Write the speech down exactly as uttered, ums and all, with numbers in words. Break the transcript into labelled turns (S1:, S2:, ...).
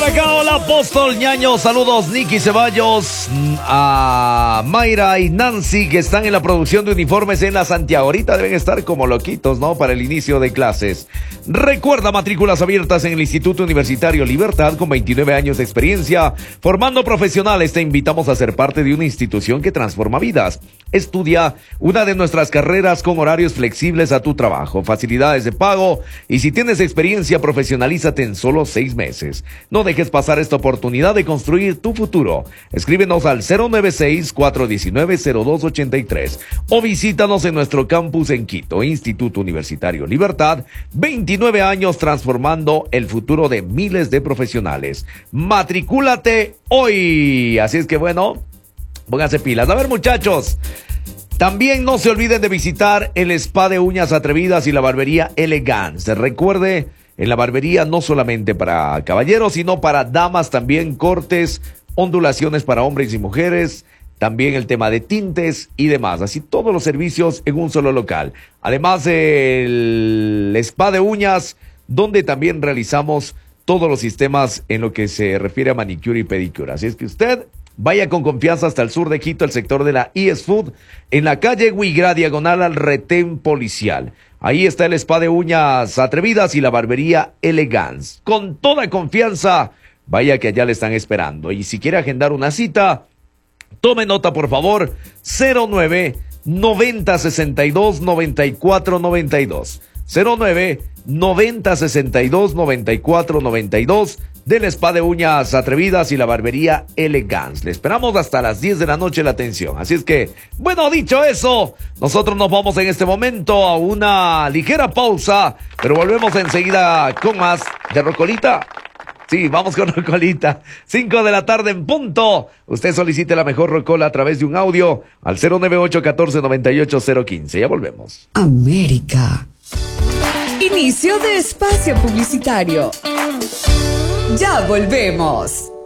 S1: acá, hola Apóstol Ñaño, saludos Nicky Ceballos, a Mayra y Nancy que están en la producción de uniformes en la Santiago. Ahorita deben estar como loquitos, ¿no? Para el inicio de clases. Recuerda, matrículas abiertas en el Instituto Universitario Libertad con veintinueve años de experiencia formando profesionales. Te invitamos a ser parte de una institución que transforma vidas. Estudia una de nuestras carreras con horarios flexibles a tu trabajo, facilidades de pago y si tienes experiencia, profesionalízate en solo seis meses. No dejes pasar esta oportunidad de construir tu futuro. Escríbenos al cero nueve seis, cuatro uno nueve, cero dos ocho tres o visítanos en nuestro campus en Quito. Instituto Universitario Libertad, veintinueve años transformando el futuro de miles de profesionales. Matricúlate hoy. Así es que bueno, pónganse pilas. A ver, muchachos, también no se olviden de visitar el spa de uñas atrevidas y la barbería Elegance. Recuerde, en la barbería no solamente para caballeros, sino para damas también, cortes, ondulaciones para hombres y mujeres, también el tema de tintes y demás. Así todos los servicios en un solo local. Además el spa de uñas, donde también realizamos todos los sistemas en lo que se refiere a manicure y pedicure. Así es que usted vaya con confianza hasta el sur de Quito, el sector de la E S Food, en la calle Huigra, diagonal al retén policial. Ahí está el spa de uñas atrevidas y la barbería Elegance. Con toda confianza, vaya que allá le están esperando. Y si quiere agendar una cita, tome nota por favor, cero nueve, noventa, sesenta y dos, noventa y cuatro, noventa y dos. cero nueve, noventa, sesenta y dos, noventa y cuatro, noventa y dos del spa de uñas atrevidas y la barbería Elegance. Le esperamos hasta las diez de la noche la atención. Así es que, bueno, dicho eso, nosotros nos vamos en este momento a una ligera pausa, pero volvemos enseguida con más de Rocolita. Sí, vamos con Rocolita. Cinco de la tarde en punto. Usted solicite la mejor Rocola a través de un audio al cero nueve ocho, catorce, noventa y ocho, cero quince. Ya volvemos.
S2: América. Inicio de espacio publicitario. Ya volvemos.